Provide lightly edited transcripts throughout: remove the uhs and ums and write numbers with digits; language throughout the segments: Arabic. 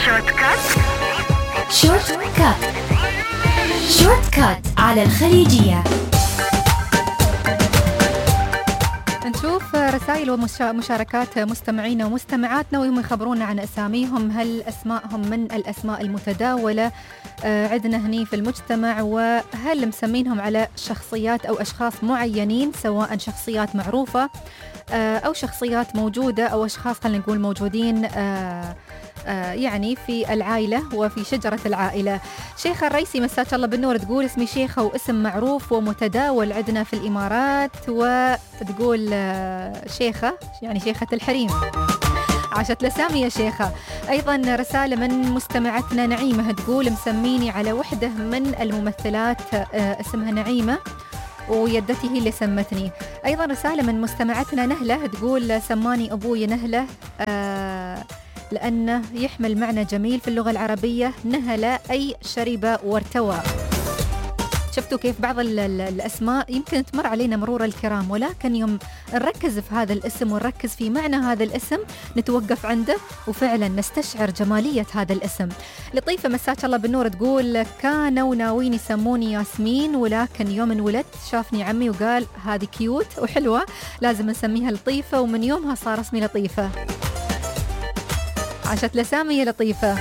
شورت كات على الخليجية. نشوف رسائل ومشاركات مستمعين ومستمعاتنا وهم يخبرونا عن أساميهم. هل أسمائهم من الأسماء المتداولة عندنا هني في المجتمع، وهل مسمينهم على شخصيات أو أشخاص معينين، سواء شخصيات معروفة أو شخصيات موجودة أو أشخاص خلينا نقول موجودين يعني في العائلة وفي شجرة العائلة. شيخة الرئيسي مساك الله بالنور تقول اسمي شيخة واسم معروف ومتداول عندنا في الإمارات، وتقول شيخة يعني شيخة الحريم. عاشت لسامي يا شيخة. أيضا رسالة من مستمعتنا نعيمة تقول مسميني على وحدة من الممثلات اسمها نعيمة ويدتي هي اللي سمتني. أيضا رسالة من مستمعتنا نهلة تقول سماني أبوي نهلة لأنه يحمل معنى جميل في اللغة العربية، نهل أي شرب وارتوى. شفتوا كيف بعض الأسماء يمكن تمر علينا مرور الكرام، ولكن يوم نركز في هذا الاسم ونركز في معنى هذا الاسم نتوقف عنده وفعلا نستشعر جمالية هذا الاسم. لطيفة مساك الله بالنور تقول كانوا ناويين يسموني ياسمين، ولكن يوم انولدت شافني عمي وقال هذه كيوت وحلوة لازم نسميها لطيفة، ومن يومها صار اسمي لطيفة. عاشت لسامي يا لطيفة.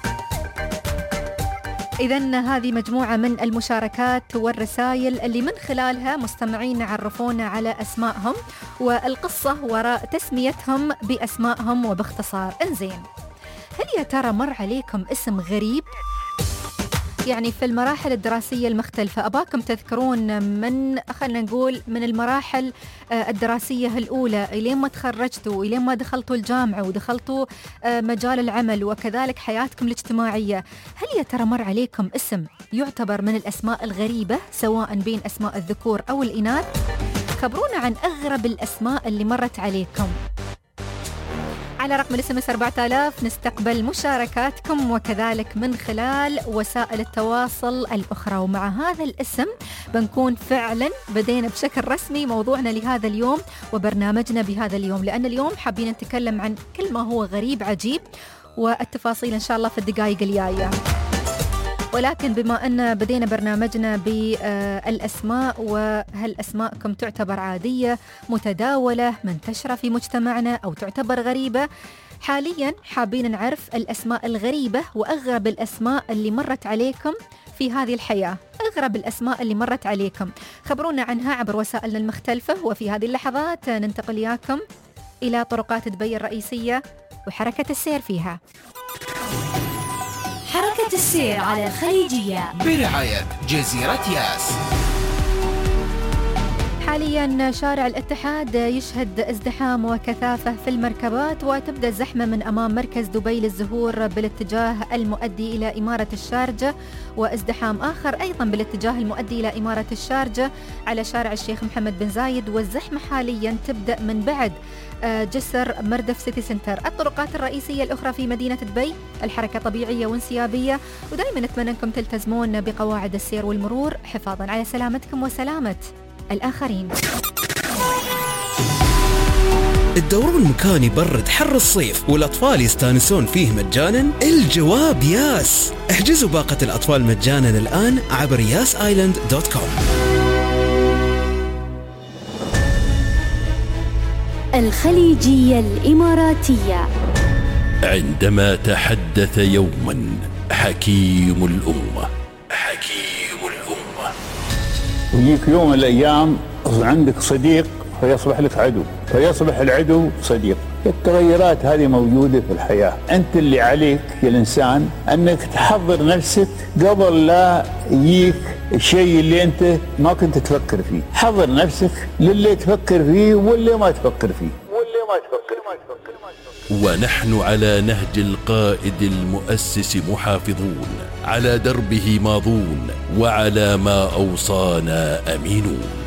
إذن هذه مجموعة من المشاركات والرسائل اللي من خلالها مستمعين عرفونا على أسمائهم والقصة وراء تسميتهم بأسمائهم وباختصار. انزين، هل يا ترى مر عليكم اسم غريب؟ يعني في المراحل الدراسية المختلفة أباكم تذكرون من خلنا نقول من المراحل الدراسية الأولى إلين ما تخرجتوا إلين ما دخلتوا الجامعة ودخلتوا مجال العمل وكذلك حياتكم الاجتماعية، هل يا ترى مر عليكم اسم يعتبر من الأسماء الغريبة سواء بين أسماء الذكور أو الإناث؟ خبرونا عن أغرب الأسماء اللي مرت عليكم على رقم الSMS 4000. نستقبل مشاركاتكم وكذلك من خلال وسائل التواصل الأخرى. ومع هذا الاسم بنكون فعلا بدينا بشكل رسمي موضوعنا لهذا اليوم وبرنامجنا بهذا اليوم، لأن اليوم حابين نتكلم عن كل ما هو غريب عجيب، والتفاصيل إن شاء الله في الدقائق الجاية. ولكن بما أن بدينا برنامجنا بالأسماء، وهل أسماءكم تعتبر عادية متداولة منتشرة في مجتمعنا أو تعتبر غريبة؟ حاليا حابين نعرف الأسماء الغريبة وأغرب الأسماء اللي مرت عليكم في هذه الحياة. أغرب الأسماء اللي مرت عليكم خبرونا عنها عبر وسائلنا المختلفة. وفي هذه اللحظات ننتقل إياكم إلى طرقات دبي الرئيسية وحركة السير فيها. حركة السير على الخليجية برعاية جزيرة ياس. حاليا شارع الاتحاد يشهد ازدحام وكثافة في المركبات، وتبدأ الزحمة من أمام مركز دبي للزهور بالاتجاه المؤدي إلى إمارة الشارجة، وازدحام آخر أيضا بالاتجاه المؤدي إلى إمارة الشارجة على شارع الشيخ محمد بن زايد. والزحمة حاليا تبدأ من بعد جسر مردف سيتي سنتر. الطرقات الرئيسية الأخرى في مدينة دبي الحركة طبيعية وانسيابية، ودائما نتمنى أنكم تلتزمون بقواعد السير والمرور حفاظا على سلامتكم وسلامة الآخرين. الدورون مكان يبرد حر الصيف والأطفال يستانسون فيه مجانا؟ الجواب ياس. احجزوا باقة الأطفال مجانا الآن عبر yasisland.com. الخليجية الإماراتية. عندما تحدث يوما حكيم الأمة ويجيك يوم من الأيام عندك صديق فيصبح لك عدو، فيصبح العدو صديق. التغيرات هذه موجودة في الحياة. أنت اللي عليك يا الإنسان أنك تحضر نفسك قبل لا يجيك الشيء اللي أنت ما كنت تفكر فيه. حضر نفسك للي تفكر فيه واللي ما تفكر فيه. ونحن على نهج القائد المؤسس محافظون، على دربه ماضون، وعلى ما أوصانا أمينون.